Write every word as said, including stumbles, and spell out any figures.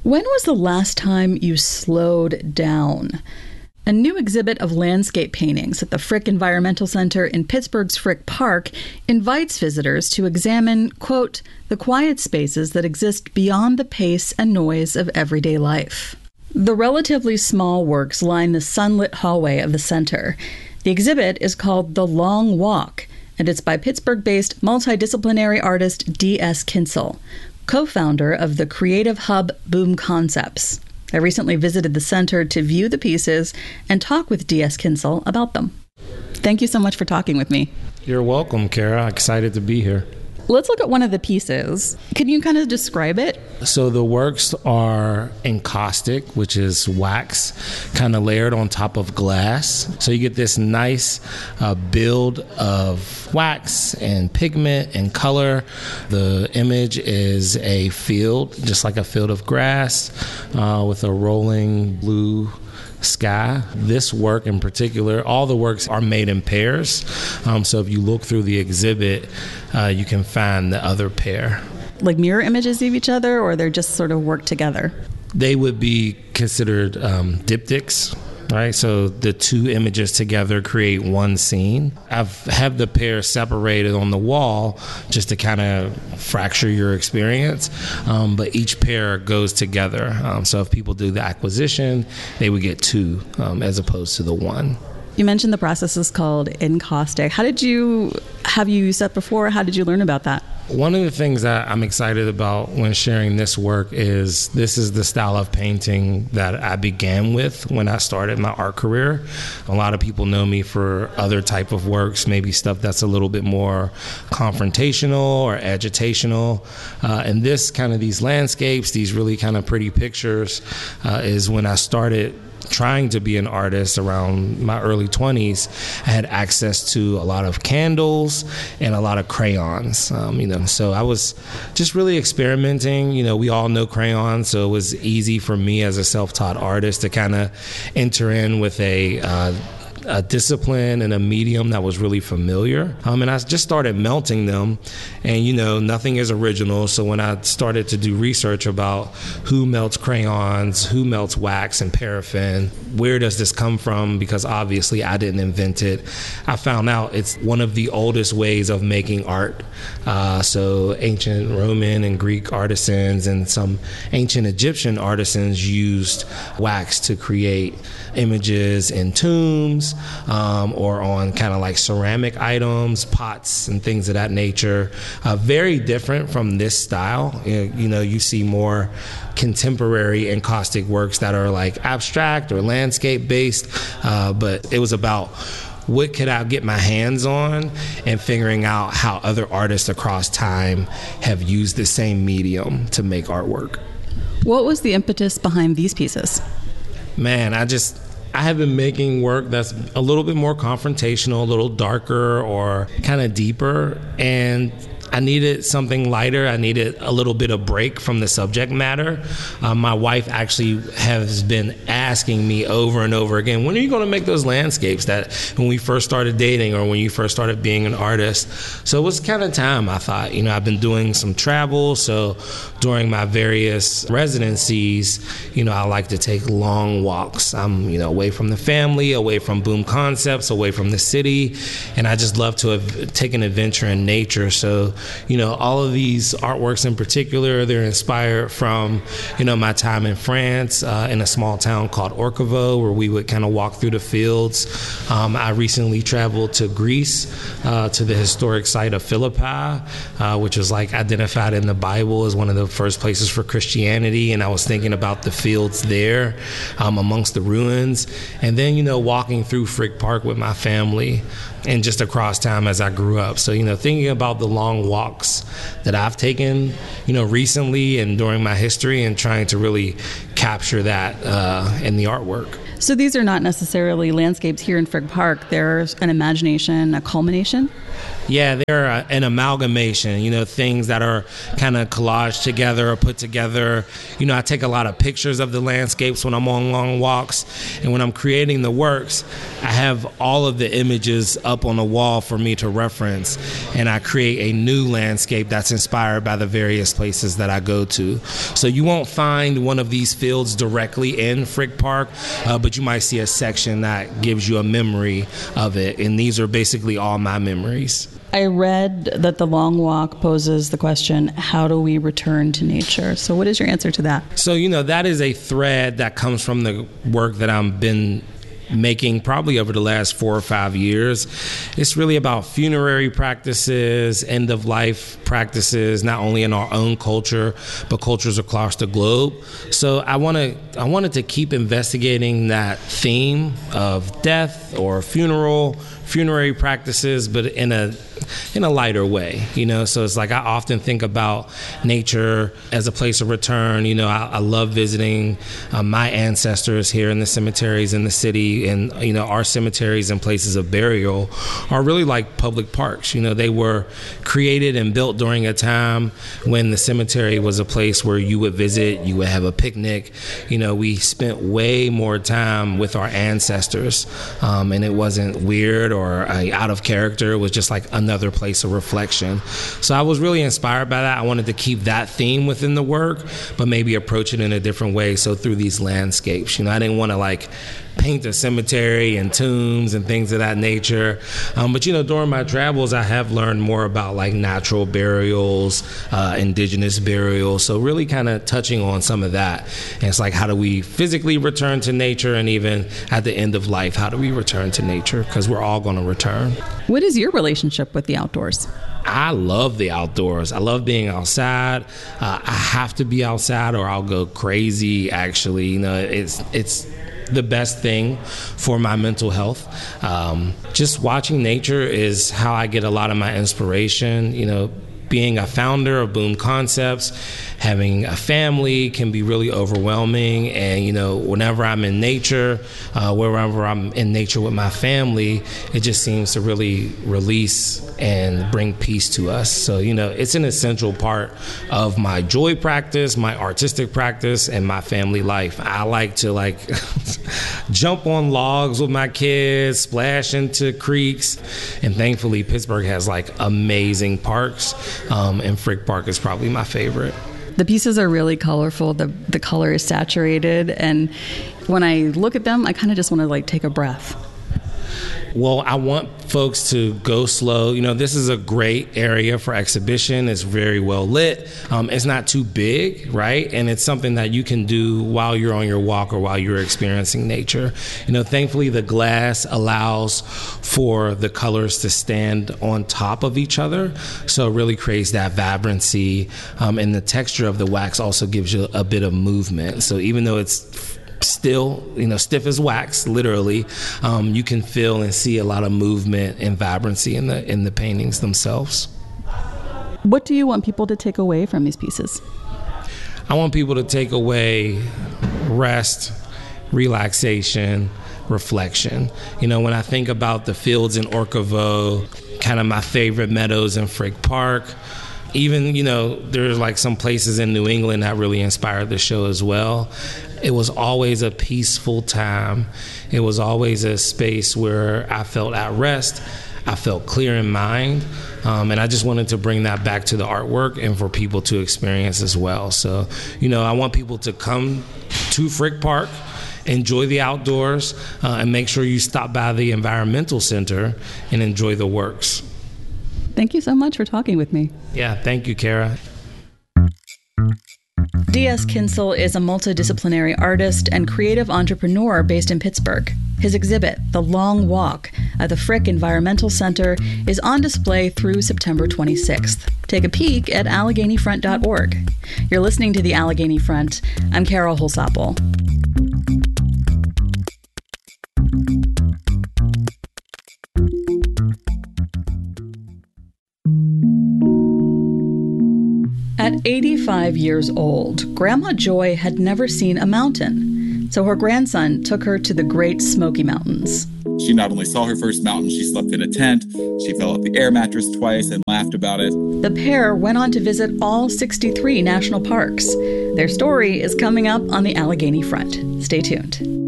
When was the last time you slowed down? A new exhibit of landscape paintings at the Frick Environmental Center in Pittsburgh's Frick Park invites visitors to examine, quote, the quiet spaces that exist beyond the pace and noise of everyday life. The relatively small works line the sunlit hallway of the center. The exhibit is called The Long Walk, and it's by Pittsburgh-based multidisciplinary artist D S Kinsel, co-founder of the creative hub Boom Concepts. I recently visited the center to view the pieces and talk with D S Kinsel about them. Thank you so much for talking with me. You're welcome, Kara. Excited to be here. Let's look at one of the pieces. Can you kind of describe it? So the works are encaustic, which is wax, kind of layered on top of glass. So you get this nice uh, build of wax and pigment and color. The image is a field, just like a field of grass, uh, with a rolling blue sky. This work in particular, all the works are made in pairs. Um, so if you look through the exhibit, uh, you can find the other pair. Like mirror images of each other, or they're just sort of work together? They would be considered um, diptychs. Right, so the two images together create one scene. I've have the pair separated on the wall just to kind of fracture your experience, um, but each pair goes together. Um, so if people do the acquisition, they would get two um, as opposed to the one. You mentioned the process is called encaustic. How did you, have you used that before? How did you learn about that? One of the things that I'm excited about when sharing this work is this is the style of painting that I began with when I started my art career. A lot of people know me for other type of works, maybe stuff that's a little bit more confrontational or agitational. Uh, and this kind of these landscapes, these really kind of pretty pictures uh, is when I started trying to be an artist around my early twenties. I had access to a lot of candles and a lot of crayons, um, you know, so I was just really experimenting. You know, we all know crayons, so it was easy for me as a self-taught artist to kind of enter in with a uh, a discipline and a medium that was really familiar. Um, and I just started melting them. And, you know, nothing is original. So when I started to do research about who melts crayons, who melts wax and paraffin, where does this come from? Because obviously I didn't invent it. I found out it's one of the oldest ways of making art. Uh, so ancient Roman and Greek artisans and some ancient Egyptian artisans used wax to create images in tombs, um, or on kind of like ceramic items, pots and things of that nature. Uh, very different from this style. You know, you know, you see more contemporary encaustic works that are like abstract or landscape based, uh, but it was about what could I get my hands on and figuring out how other artists across time have used the same medium to make artwork. What was the impetus behind these pieces? Man, I just, I have been making work that's a little bit more confrontational, a little darker or kind of deeper. And I needed something lighter. I needed a little bit of break from the subject matter. Um, my wife actually has been asking me over and over again, when are you going to make those landscapes that when we first started dating or when you first started being an artist? So it was kind of time, I thought. You know, I've been doing some travel. So during my various residencies, you know, I like to take long walks. I'm, you know, away from the family, away from Boom Concepts, away from the city. And I just love to have taken an adventure in nature. So, you know, all of these artworks in particular, they're inspired from, you know, my time in France, uh, in a small town called Orkovo, where we would kind of walk through the fields. Um, I recently traveled to Greece, uh, to the historic site of Philippi, uh, which was like identified in the Bible as one of the first places for Christianity. And I was thinking about the fields there, um, amongst the ruins. And then, you know, walking through Frick Park with my family and just across town as I grew up. So, you know, thinking about the long walks that I've taken, you know, recently and during my history and trying to really capture that uh, in the artwork. So these are not necessarily landscapes here in Frick Park. There's an imagination, a culmination? Yeah, they're uh, an amalgamation, you know, things that are kind of collaged together or put together. You know, I take a lot of pictures of the landscapes when I'm on long walks, and when I'm creating the works, I have all of the images up on the wall for me to reference, and I create a new landscape that's inspired by the various places that I go to. So you won't find one of these fields directly in Frick Park, uh, but you might see a section that gives you a memory of it, and these are basically all my memories. I read that the long walk poses the question, how do we return to nature? So what is your answer to that? So, you know, that is a thread that comes from the work that I've been making probably over the last four or five years. It's really about funerary practices, end of life practices, not only in our own culture, but cultures across the globe. So I want to, I wanted to keep investigating that theme of death or funeral, funerary practices, but in a in a lighter way, you know. So it's like I often think about nature as a place of return. You know, I, I love visiting uh, my ancestors here in the cemeteries in the city, and you know, our cemeteries and places of burial are really like public parks. You know, they were created and built during a time when the cemetery was a place where you would visit, you would have a picnic. You know, we spent way more time with our ancestors, um, and it wasn't weird or uh, out of character. It was just like another place of reflection. So I was really inspired by that. I wanted to keep that theme within the work, but maybe approach it in a different way. So through these landscapes, you know, I didn't want to like paint a cemetery and tombs and things of that nature. Um, but, you know, during my travels, I have learned more about like natural burials, uh, indigenous burials. So really kind of touching on some of that. And it's like, how do we physically return to nature? And even at the end of life, how do we return to nature? Because we're all going to return. What is your relationship with the outdoors? I love the outdoors. I love being outside. Uh, I have to be outside or I'll go crazy, actually. You know, it's it's the best thing for my mental health. Um, just watching nature is how I get a lot of my inspiration. You know, being a founder of Boom Concepts, having a family can be really overwhelming. And, you know, whenever I'm in nature, uh, wherever I'm in nature with my family, it just seems to really release and bring peace to us. So, you know, it's an essential part of my joy practice, my artistic practice, and my family life. I like to like jump on logs with my kids, splash into creeks. And thankfully, Pittsburgh has like amazing parks. Um, and Frick Park is probably my favorite. The pieces are really colorful. The the color is saturated. And when I look at them, I kind of just want to like take a breath. Well, I want folks to go slow. You know, this is a great area for exhibition. It's very well lit. Um, it's not too big, right? And it's something that you can do while you're on your walk or while you're experiencing nature. You know, thankfully the glass allows for the colors to stand on top of each other. So it really creates that vibrancy. Um, and the texture of the wax also gives you a bit of movement. So even though it's still, you know, stiff as wax, literally, um, you can feel and see a lot of movement and vibrancy in the in the paintings themselves. What do you want people to take away from these pieces? I want people to take away rest, relaxation, reflection. You know, when I think about the fields in Orcavo, kind of my favorite meadows in Frick Park, even, you know, there's like some places in New England that really inspired the show as well. It was always a peaceful time. It was always a space where I felt at rest. I felt clear in mind. Um, and I just wanted to bring that back to the artwork and for people to experience as well. So, you know, I want people to come to Frick Park, enjoy the outdoors, uh, and make sure you stop by the Environmental Center and enjoy the works. Thank you so much for talking with me. Yeah, thank you, Kara. D S Kinsel is a multidisciplinary artist and creative entrepreneur based in Pittsburgh. His exhibit, The Long Walk, at the Frick Environmental Center, is on display through September twenty-sixth. Take a peek at Allegheny Front dot org. You're listening to The Allegheny Front. I'm Carol Holsapple. At eighty-five years old, Grandma Joy had never seen a mountain, so her grandson took her to the Great Smoky Mountains. She not only saw her first mountain, she slept in a tent, she fell off the air mattress twice and laughed about it. The pair went on to visit all sixty-three national parks. Their story is coming up on the Allegheny Front. Stay tuned.